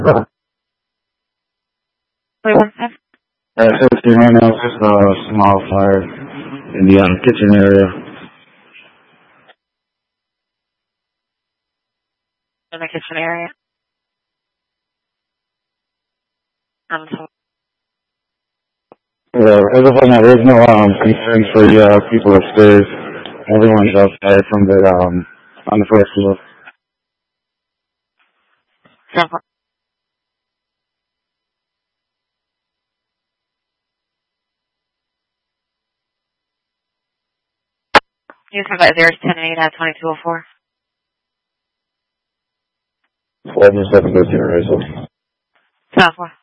Wait, one second. 15 right now, just a small fire in the kitchen area. In the kitchen area. Yeah, as of right now, there's no concerns for the people upstairs. Everyone's outside from the on the first floor. Simple. You can about 0-10-8 at 2204. 11-7 goes here, right? So. 10-4.